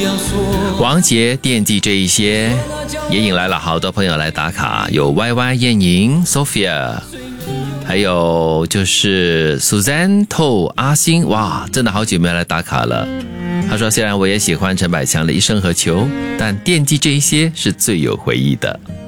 王杰惦记这一些，也引来了好多朋友来打卡，有 YY 燕莹 Sophia， 还有就是 Suzanne To 阿星，哇，真的好久没有来打卡了。他说虽然我也喜欢陈百强的一生何求，但惦记这一些是最有回忆的。